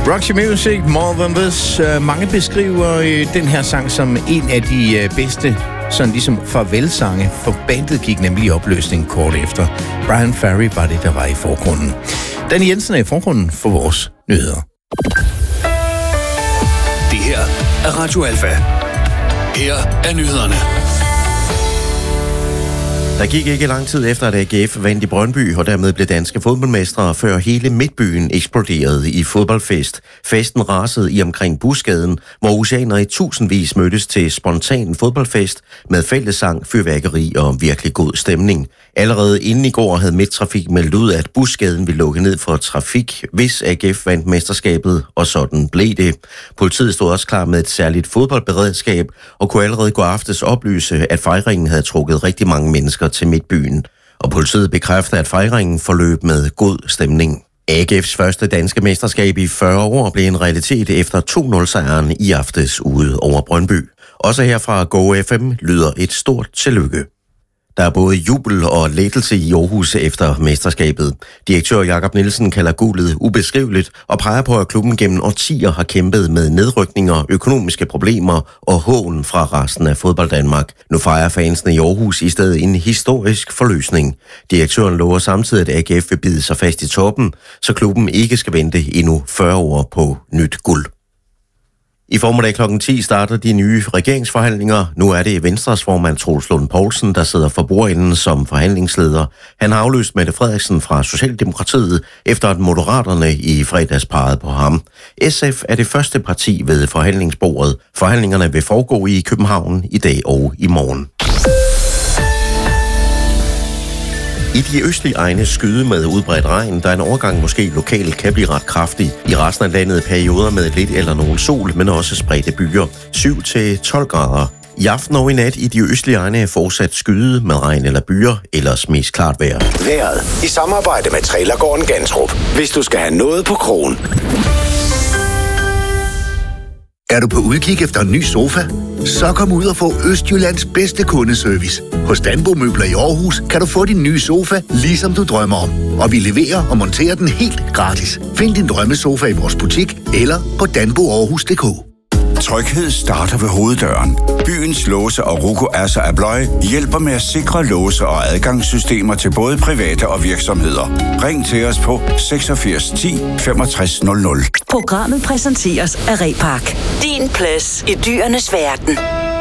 Roxy Music, More Than This. Mange beskriver den her sang som en af de bedste sådan ligesom farvelsange, for bandet gik nemlig i opløsning kort efter. Brian Ferry var det, der var i forgrunden. Danny Jensen er i forgrunden for vores nyheder. Det her er Radio Alfa. Her er nyhederne. Der gik ikke lang tid efter, at AGF vandt i Brøndby, og dermed blev danske fodboldmestre, før hele midtbyen eksploderede i fodboldfest. Festen rasede i omkring Busgaden, hvor oceaner i tusindvis mødtes til spontan fodboldfest med fællessang, fyrværkeri og virkelig god stemning. Allerede inden i går havde Midttrafik meldt ud, at Busgaden ville lukke ned for trafik, hvis AGF vandt mesterskabet, og sådan blev det. Politiet stod også klar med et særligt fodboldberedskab, og kunne allerede gå aftes oplyse, at fejringen havde trukket rigtig mange mennesker til midtbyen. Og politiet bekræfter, at fejringen forløb med god stemning. AGF's første danske mesterskab i 40 år blev en realitet efter 2-0-sejren i aftes ude over Brøndby. Også herfra Go FM lyder et stort tillykke. Der er både jubel og lettelse i Aarhus efter mesterskabet. Direktør Jakob Nielsen kalder guldet ubeskriveligt og peger på, at klubben gennem årtier har kæmpet med nedrykninger, økonomiske problemer og hån fra resten af fodbold Danmark. Nu fejrer fansene i Aarhus i stedet en historisk forløsning. Direktøren lover samtidig, at AGF vil bide sig fast i toppen, så klubben ikke skal vente endnu 40 år på nyt guld. I formiddag kl. 10 starter de nye regeringsforhandlinger. Nu er det Venstres formand Troels Lund Poulsen, der sidder for bordenden som forhandlingsleder. Han har afløst Mette Frederiksen fra Socialdemokratiet, efter at Moderaterne i fredags pegede på ham. SF er det første parti ved forhandlingsbordet. Forhandlingerne vil foregå i København i dag og i morgen. I de østlige egne skyde med udbredt regn, der en overgang måske lokalt kan blive ret kraftig. I resten af landet perioder med lidt eller nogen sol, men også spredte byer. 7-12 grader. I aften og i nat i de østlige egne er fortsat skyde med regn eller byer, ellers mest klart vejr. Vejret i samarbejde med Trailergården Gantrup. Hvis du skal have noget på krogen. Er du på udkig efter en ny sofa? Så kom ud og få Østjyllands bedste kundeservice. Hos Danbo Møbler i Aarhus kan du få din nye sofa, ligesom du drømmer om. Og vi leverer og monterer den helt gratis. Find din drømmesofa i vores butik eller på danboaarhus.dk. Tryghed starter ved hoveddøren. Byens låse og Ruko Asser Abloy hjælper med at sikre låse- og adgangssystemer til både private og virksomheder. Ring til os på 86 10 65 00. Programmet præsenteres af Repark. Din plads i dyrenes verden.